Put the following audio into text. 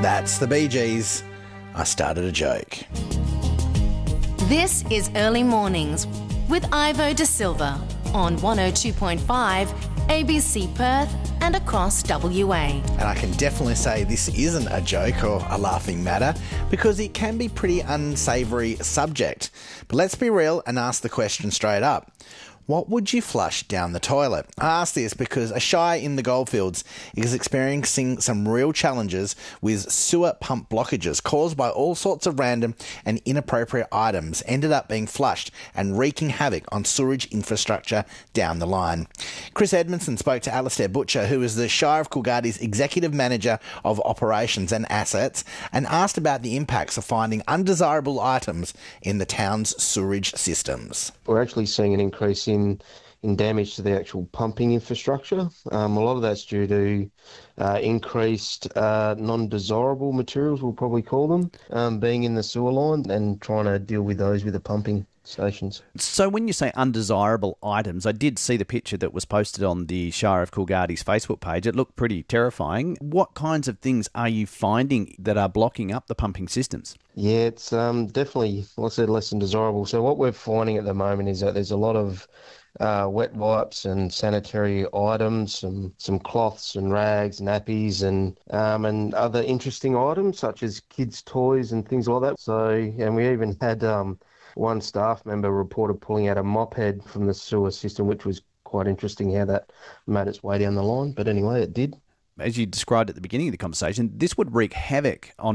That's the Bee Gees. I started a joke. This is Early Mornings with Ivo De Silva on 102.5 ABC Perth and across WA. And I can definitely say this isn't a joke or a laughing matter because it can be pretty unsavoury subject. But let's be real and ask the question straight up. What would you flush down the toilet? I ask this because a Shire in the Goldfields is experiencing some real challenges with sewer pump blockages caused by all sorts of random and inappropriate items ended up being flushed and wreaking havoc on sewerage infrastructure down the line. Chris Edmondson spoke to Alastair Butcher, who is the Shire of Coolgardie's Executive Manager of Operations and Assets, and asked about the impacts of finding undesirable items in the town's sewerage systems. We're actually seeing an increase in damage to the actual pumping infrastructure. A lot of that's due to increased non-desirable materials, we'll probably call them, being in the sewer line and trying to deal with those with the pumping stations. So when you say undesirable items, I did see the picture that was posted on the Shire of Coolgardie's Facebook page. It looked pretty terrifying. What kinds of things are you finding that are blocking up the pumping systems? Yeah, it's definitely, like I said, less than desirable. So what we're finding at the moment is that there's a lot of wet wipes and sanitary items, some cloths and rags, nappies, and other interesting items such as kids' toys and things like that. So, and we even had one staff member reported pulling out a mop head from the sewer system, which was quite interesting how that made its way down the line. But anyway, it did. As you described at the beginning of the conversation, this would wreak havoc on